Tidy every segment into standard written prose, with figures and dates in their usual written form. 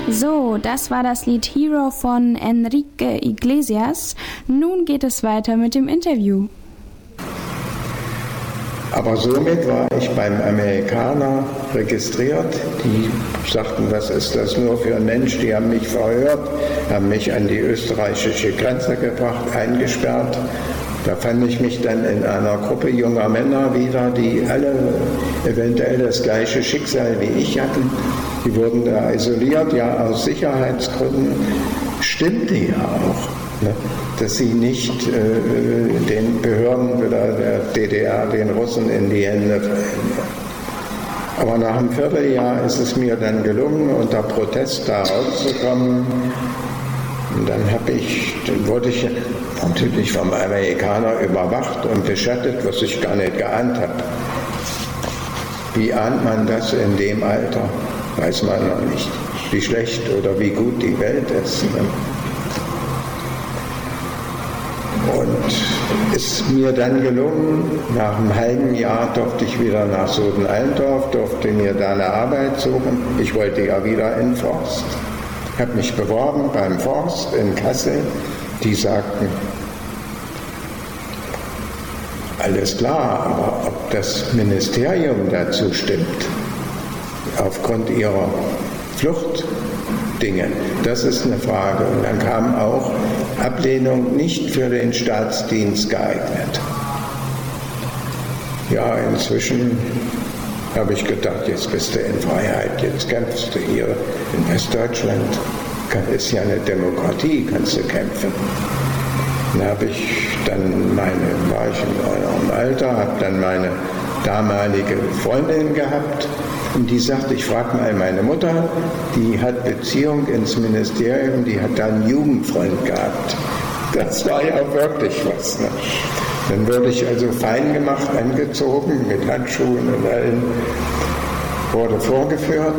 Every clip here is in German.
So, das war das Lied Hero von Enrique Iglesias. Nun geht es weiter mit dem Interview. Aber somit war ich beim Amerikaner registriert. Die sagten, was ist das nur für ein Mensch? Die haben mich verhört, haben mich an die österreichische Grenze gebracht, eingesperrt. Da fand ich mich dann in einer Gruppe junger Männer wieder, die alle eventuell das gleiche Schicksal wie ich hatten. Die wurden da isoliert, ja aus Sicherheitsgründen. Stimmte ja auch, ne, dass sie nicht den Behörden der DDR, den Russen in die Hände fallen. Aber nach einem Vierteljahr ist es mir dann gelungen, unter Protest da rauszukommen. Und dann wurde ich natürlich vom Amerikaner überwacht und beschattet, was ich gar nicht geahnt habe. Wie ahnt man das in dem Alter? Weiß man noch nicht, wie schlecht oder wie gut die Welt ist. Ne? Und ist mir dann gelungen, nach einem halben Jahr durfte ich wieder nach Soden-Allendorf, durfte mir da eine Arbeit suchen. Ich wollte ja wieder in Forst. Ich habe mich beworben beim Forst in Kassel. Die sagten, alles klar, aber ob das Ministerium dazu stimmt, aufgrund ihrer Fluchtdinge, das ist eine Frage. Und dann kam auch Ablehnung, nicht für den Staatsdienst geeignet. Ja, inzwischen habe ich gedacht, jetzt bist du in Freiheit, jetzt kämpfst du hier in Westdeutschland. Ist ja eine Demokratie, kannst du kämpfen. Dann war ich in eurem Alter, habe dann meine damalige Freundin gehabt und die sagte, ich frage mal meine Mutter, die hat Beziehung ins Ministerium, die hat da einen Jugendfreund gehabt. Das war ja wirklich was. Ne? Dann wurde ich also fein gemacht, angezogen, mit Handschuhen und allem, wurde vorgeführt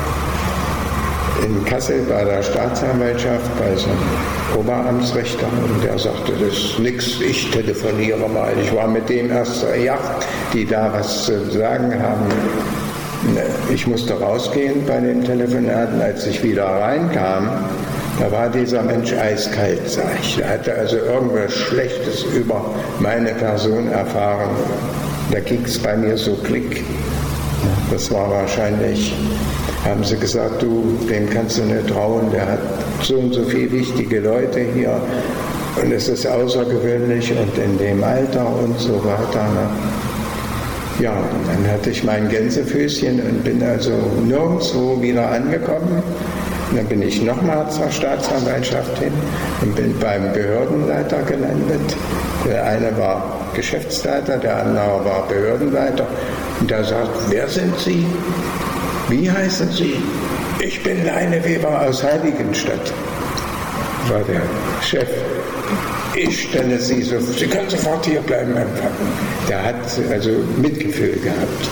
in Kassel bei der Staatsanwaltschaft, bei so einem Oberamtsrichter, und der sagte, das ist nix, ich telefoniere mal. Ich war mit dem erst zur Yacht, die da was zu sagen haben. Ich musste rausgehen bei den Telefonaten. Als ich wieder reinkam, da war dieser Mensch eiskalt, sag ich. Er hatte also irgendwas Schlechtes über meine Person erfahren. Da ging es bei mir so klick. Das war wahrscheinlich, haben sie gesagt, du, dem kannst du nicht trauen, der hat so und so viele wichtige Leute hier und es ist außergewöhnlich und in dem Alter und so weiter. Ne? Ja, und dann hatte ich mein Gänsefüßchen und bin also nirgendwo wieder angekommen. Und dann bin ich nochmal zur Staatsanwaltschaft hin und bin beim Behördenleiter gelandet. Der eine war Geschäftsleiter, der andere war Behördenleiter. Und der sagt, wer sind Sie? Wie heißen Sie? Ich bin Leineweber aus Heiligenstadt, war der Chef. Ich stelle Sie so, Sie können sofort hier bleiben empfangen. Der hat also Mitgefühl gehabt.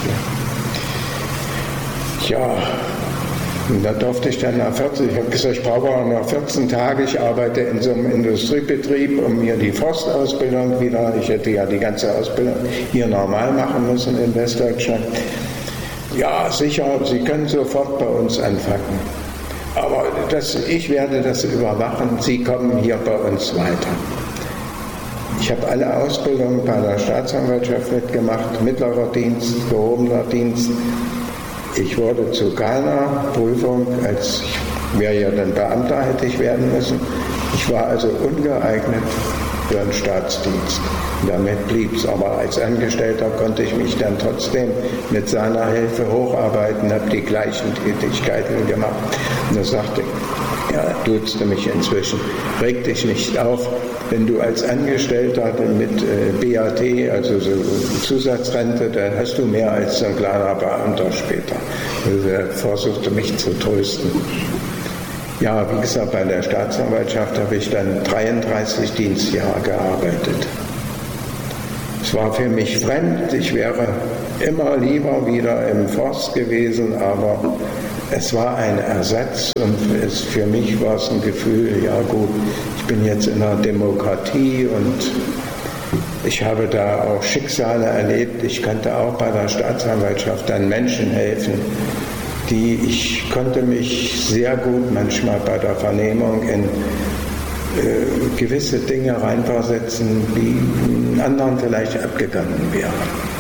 Ja, und da durfte ich dann nach 14, ich habe gesagt, ich brauche auch noch 14 Tage, ich arbeite in so einem Industriebetrieb, um mir die Forstausbildung wieder, ich hätte ja die ganze Ausbildung hier normal machen müssen in Westdeutschland. Ja, sicher, Sie können sofort bei uns anfangen. Aber ich werde das überwachen, Sie kommen hier bei uns weiter. Ich habe alle Ausbildungen bei der Staatsanwaltschaft mitgemacht, mittlerer Dienst, gehobener Dienst. Ich wurde zu keiner Prüfung, als ich wäre ja dann Beamter, hätte ich werden müssen. Ich war also ungeeignet für den Staatsdienst. Und damit blieb es. Aber als Angestellter konnte ich mich dann trotzdem mit seiner Hilfe hocharbeiten, habe die gleichen Tätigkeiten gemacht. Und er sagte, ja, duzte mich inzwischen, reg dich nicht auf, wenn du als Angestellter mit BAT, also so Zusatzrente, dann hast du mehr als so ein kleiner Beamter später. Also er versuchte mich zu trösten. Ja, wie gesagt, bei der Staatsanwaltschaft habe ich dann 33 Dienstjahre gearbeitet. Es war für mich fremd, ich wäre immer lieber wieder im Forst gewesen, aber es war ein Ersatz und für mich war es ein Gefühl, ja gut, ich bin jetzt in einer Demokratie und ich habe da auch Schicksale erlebt. Ich konnte auch bei der Staatsanwaltschaft dann Menschen helfen, Ich konnte mich sehr gut manchmal bei der Vernehmung in gewisse Dinge reinversetzen, die anderen vielleicht abgegangen wären.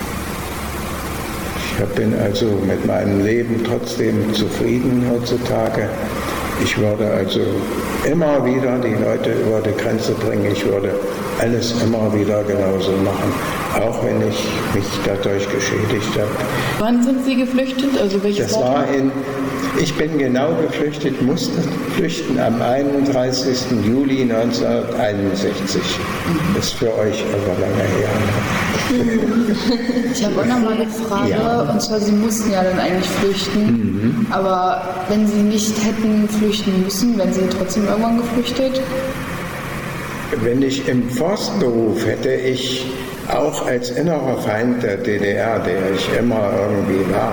Ich bin also mit meinem Leben trotzdem zufrieden heutzutage. Ich würde also immer wieder die Leute über die Grenze bringen. Ich würde alles immer wieder genauso machen, auch wenn ich mich dadurch geschädigt habe. Wann sind Sie geflüchtet? Also welches Jahr? Ich bin genau geflüchtet, musste flüchten am 31. Juli 1961. Das ist für euch aber lange her. Ich habe auch noch mal eine Frage, Ja. Und zwar, Sie mussten ja dann eigentlich flüchten, aber wenn Sie nicht hätten flüchten müssen, wären Sie trotzdem irgendwann geflüchtet? Wenn ich im Forstberuf hätte ich auch als innerer Feind der DDR, der ich immer irgendwie war,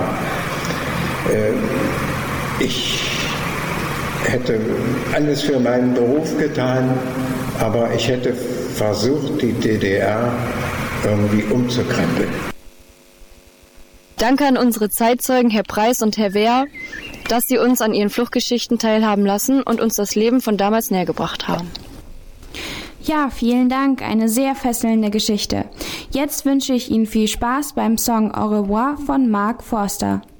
ich hätte alles für meinen Beruf getan, aber ich hätte versucht, die DDR irgendwie umzukrempeln. Danke an unsere Zeitzeugen, Herr Preis und Herr Wehr, dass Sie uns an Ihren Fluchtgeschichten teilhaben lassen und uns das Leben von damals nähergebracht haben. Ja, vielen Dank, eine sehr fesselnde Geschichte. Jetzt wünsche ich Ihnen viel Spaß beim Song Au revoir von Mark Forster.